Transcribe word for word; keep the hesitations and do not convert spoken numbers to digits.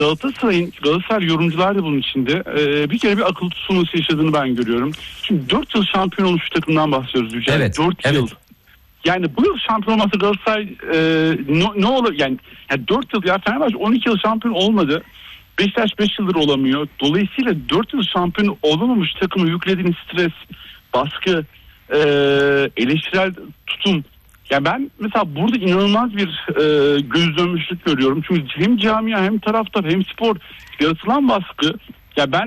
Galatasaray'ın, Galatasaray yorumcular da bunun içinde ee, bir kere bir akıl tutulması yaşadığını ben görüyorum. Şimdi dört yıl şampiyon olmuş bir takımdan bahsediyoruz Yücel. Evet, dört evet. yıl. Yani bu yıl şampiyon olmasa Galatasaray e, ne, ne olur yani, yani dört yıl ya Fenerbahçe on iki yıl şampiyon olmadı. Beşiktaş beş yıldır olamıyor. Dolayısıyla dört yıl şampiyon olamamış takımı yüklediğiniz stres, baskı, e, eleştirel tutum. Yani ben mesela burada inanılmaz bir e, göz dönmüşlük görüyorum. Çünkü hem camia hem taraftar hem spor yaratılan baskı. Ya ben